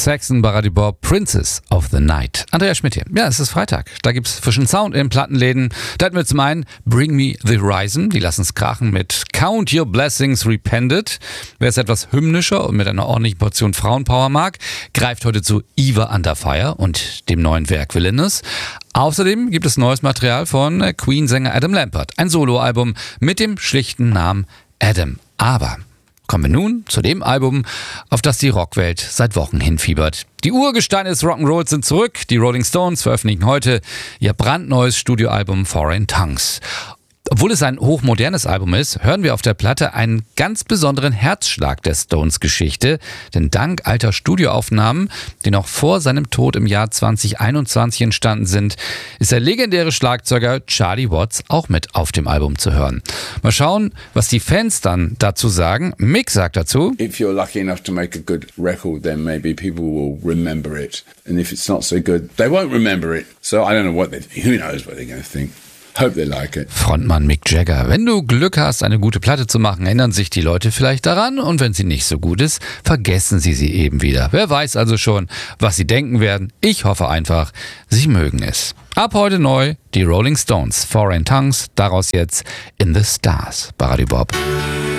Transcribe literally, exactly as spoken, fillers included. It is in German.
Saxon, Baradi Bob, Princess of the Night. Andreas Schmidt hier. Ja, es ist Freitag. Da gibt's frischen Sound in Plattenläden. Da hatten wir zum einen Bring Me the Horizon. Die lassen's krachen mit Count Your Blessings Repented. Wer es etwas hymnischer und mit einer ordentlichen Portion Frauenpower mag, greift heute zu Eva Under Fire und dem neuen Werk Villainous. Außerdem gibt es neues Material von Queen-Sänger Adam Lambert. Ein Soloalbum mit dem schlichten Namen Adam. Aber kommen wir nun zu dem Album, auf das die Rockwelt seit Wochen hinfiebert. Die Urgesteine des Rock'n'Rolls sind zurück. Die Rolling Stones veröffentlichen heute ihr brandneues Studioalbum Foreign Tongues. Obwohl es ein hochmodernes Album ist, hören wir auf der Platte einen ganz besonderen Herzschlag der Stones-Geschichte. Denn dank alter Studioaufnahmen, die noch vor seinem Tod im Jahr zwanzig einundzwanzig entstanden sind, ist der legendäre Schlagzeuger Charlie Watts auch mit auf dem Album zu hören. Mal schauen, was die Fans dann dazu sagen. Mick sagt dazu: If you're lucky enough to make a good record, then maybe people will remember it. And if it's not so good, they won't remember it. So I don't know what they think. Who knows what they're going to think. Hope they like it. Frontmann Mick Jagger. Wenn du Glück hast, eine gute Platte zu machen, erinnern sich die Leute vielleicht daran. Und wenn sie nicht so gut ist, vergessen sie sie eben wieder. Wer weiß also schon, was sie denken werden. Ich hoffe einfach, sie mögen es. Ab heute neu die Rolling Stones. Foreign Tongues, daraus jetzt In the Stars. Baradi Bob.